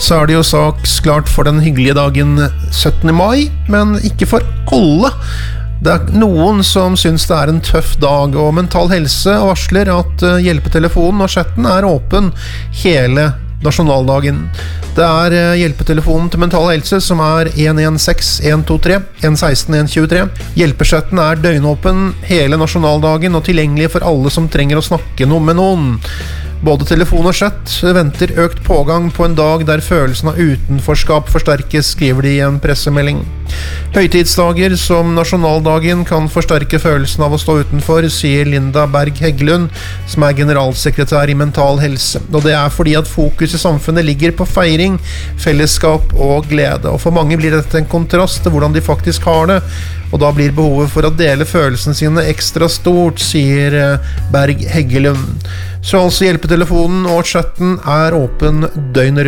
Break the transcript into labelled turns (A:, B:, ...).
A: så er det jo saks klart for den hyggelige dagen 17. mai, men ikke for alle. Det er noen som synes det er en tøff dag, og Mental Helse varsler at hjelpetelefonen og chatten er åpen hele nasjonaldagen. Det er hjelpetelefonen til Mental Helse som er 116-123, 116-123. Hjelpechatten er døgnåpen hele nasjonaldagen og tilgjengelig for alle som trenger å snakke noe med noen. Både telefon og chat venter økt pågang på en dag der følelsen av utenforskap forsterkes, skriver de i en pressemelding. Høytidsdager som nasjonaldagen kan forsterke følelsen av å stå utenfor, sier Linda Berg Heggelund, som er generalsekretær i Mental Helse. Og det er fordi at fokus i samfunnet ligger på feiring, fellesskap og glede. Og for mange blir dette en kontrast til hvordan de faktisk har det, og da blir behovet for å dele følelsene sine ekstra stort, sier Berg Heggelund. Så altså hjelpetelefonen og chatten er åpen døgnet rundt.